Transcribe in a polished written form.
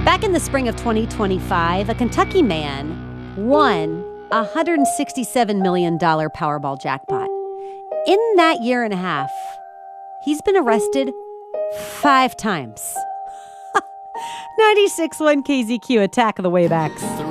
Back in the spring of 2025, a Kentucky man won a $167 million Powerball jackpot. In that year and a half, he's been arrested 5 times. 96.1 KZQ, Attack of the Waybacks.